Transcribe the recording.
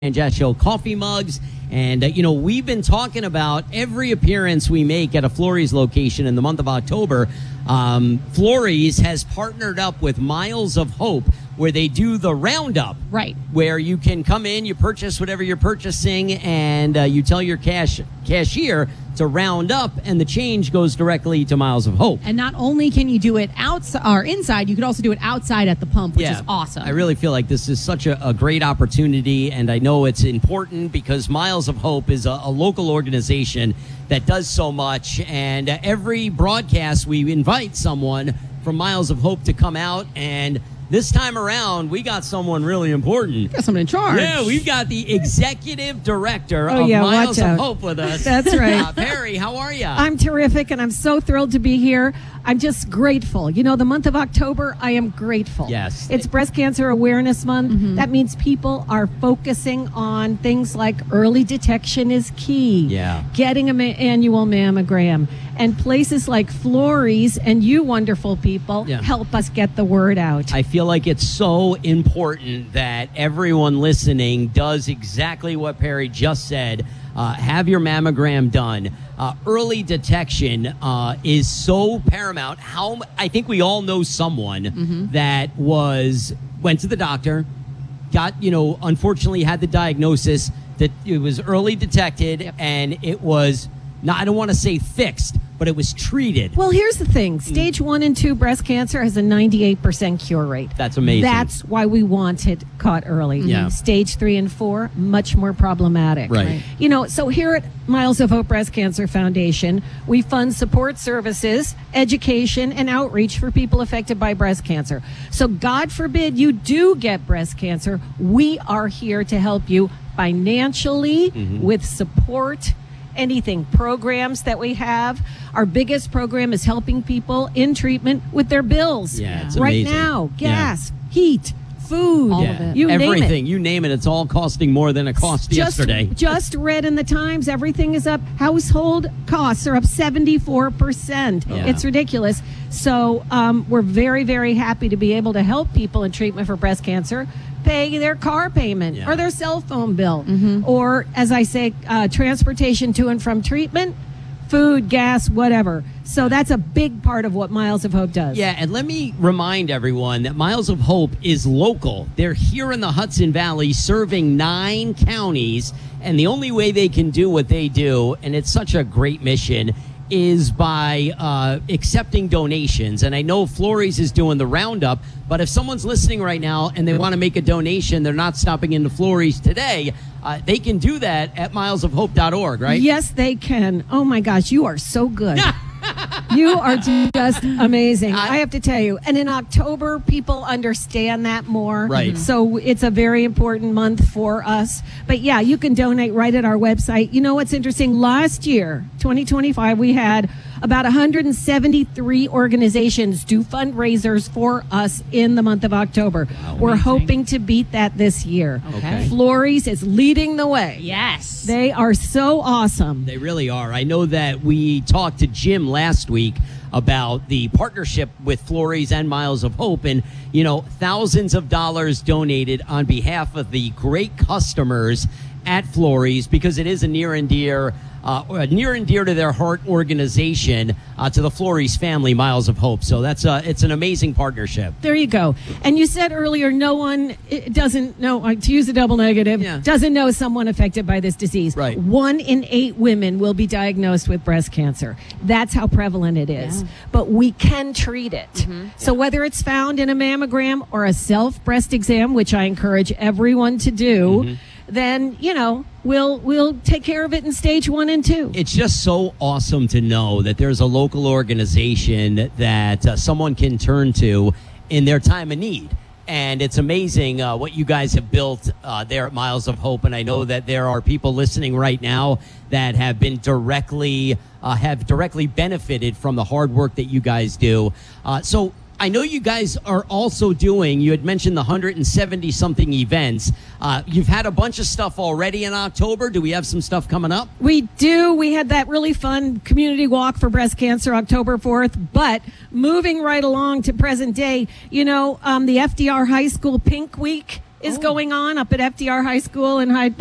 and Jess Show coffee mugs. And, we've been talking about every appearance we make at a Florrie's location in the month of October. Florrie's has partnered up with Miles of Hope, where they do the roundup. Right. Where you can come in, you purchase whatever you're purchasing, and you tell your cashier to round up, and the change goes directly to Miles of Hope. And not only can you do it outside or inside, you could also do it outside at the pump, which is awesome. I really feel like this is such a great opportunity, and I know it's important because Miles of Hope is a local organization that does so much, and every broadcast we invite someone from Miles of Hope to come out, and this time around, we got someone really important. Got someone in charge. Yeah, we've got the executive director of Miles of Hope with us. That's right. Perry, how are you? I'm terrific, and I'm so thrilled to be here. I'm just grateful. The month of October, I am grateful. Yes. It's Breast Cancer Awareness Month. Mm-hmm. That means people are focusing on things like early detection is key. Yeah. Getting an annual mammogram. And places like Florrie's and you wonderful people help us get the word out. I feel like it's so important that everyone listening does exactly what Perry just said. Have your mammogram done. Early detection is so paramount. I think we all know someone that went to the doctor, got, unfortunately had the diagnosis that it was early detected, and it was not, I don't want to say fixed, but it was treated. Well, here's the thing. Stage 1 and 2 breast cancer has a 98% cure rate. That's amazing. That's why we want it caught early. Yeah. Stage 3 and 4, much more problematic. Right. So here at Miles of Hope Breast Cancer Foundation, we fund support services, education, and outreach for people affected by breast cancer. So God forbid you do get breast cancer, we are here to help you financially with support. Anything, programs that we have. Our biggest program is helping people in treatment with their bills. Yeah, it's right amazing. now, gas, heat, food, all of it. you everything, name it. you name it, it's all costing more than it cost yesterday. Just read in the Times, everything is up. Household costs are up 74%. Yeah. It's ridiculous. So we're very, very happy to be able to help people in treatment for breast cancer pay their car payment or their cell phone bill, or, as I say, transportation to and from treatment, food, gas, whatever. So that's a big part of what Miles of Hope does. Yeah, and let me remind everyone that Miles of Hope is local. They're here in the Hudson Valley serving 9 counties, and the only way they can do what they do, and it's such a great mission, is by accepting donations. And I know Florrie's is doing the roundup, but if someone's listening right now and they want to make a donation, they're not stopping into Florrie's today, they can do that at milesofhope.org, right? Yes, they can. Oh, my gosh, you are so good. You are just amazing. I have to tell you. And in October, people understand that more. Right. So it's a very important month for us. But yeah, you can donate right at our website. You know what's interesting? Last year, 2025, we had about 173 organizations do fundraisers for us in the month of October. Wow. We're Amazing. hoping to beat that this year. Okay. Florrie's is leading the way. Yes. They are so awesome. They really are. I know that we talked to Jim last week about the partnership with Florrie's and Miles of Hope, and thousands of dollars donated on behalf of the great customers at Florrie's, because it is a near and dear to their heart organization, to the Florrie's family, Miles of Hope. So it's an amazing partnership. There you go. And you said earlier, no one doesn't know, to use a double negative, doesn't know someone affected by this disease. Right. 1 in 8 women will be diagnosed with breast cancer. That's how prevalent it is. But we can treat it. So whether it's found in a mammogram or a self-breast exam, which I encourage everyone to do, then, we'll take care of it in stage 1 and 2. It's just so awesome to know that there's a local organization that someone can turn to in their time of need. And it's amazing what you guys have built there at Miles of Hope. And I know that there are people listening right now that have been directly benefited from the hard work that you guys do. So I know you guys are also doing, you had mentioned the 170-something events. You've had a bunch of stuff already in October. Do we have some stuff coming up? We do. We had that really fun community walk for breast cancer October 4th. But moving right along to present day, the FDR High School Pink Week is going on up at FDR High School in Hyde Park.